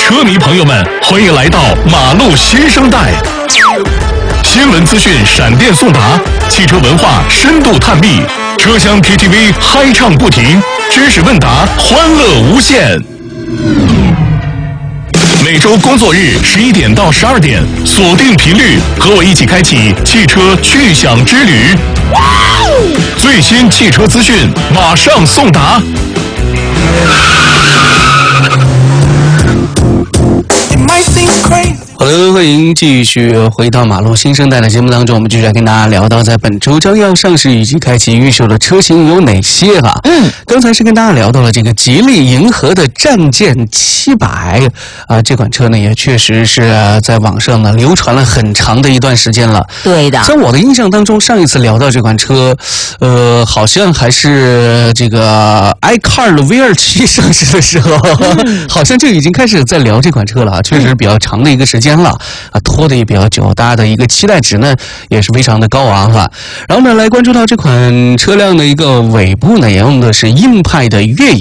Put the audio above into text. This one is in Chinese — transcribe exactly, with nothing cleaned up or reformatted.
车迷朋友们，欢迎来到马路新生代。新闻资讯闪电送达，汽车文化深度探秘，车厢 K T V 嗨唱不停，知识问答欢乐无限。每周工作日十一点到十二点，锁定频率，和我一起开启汽车趣享之旅。最新汽车资讯马上送达。 好的，欢迎继续回到马路新生代的节目当中，我们继续来跟大家聊到在本周将要上市以及开启预售的车型有哪些哈、啊？嗯，刚才是跟大家聊到了这个吉利银河的战舰七百啊，这款车呢也确实是在网上呢流传了很长的一段时间了。 对的， 在我的印象当中，上一次聊到这款车，呃，好像还是这个 iCar 的 V 二七 上市的时候，嗯、好像就已经开始在聊这款车了，确实比较长的一个时间了啊，拖得也比较久，大家的一个期待值呢也是非常的高昂哈。然后呢，来关注到这款车辆的一个尾部呢，也用的是硬派的越野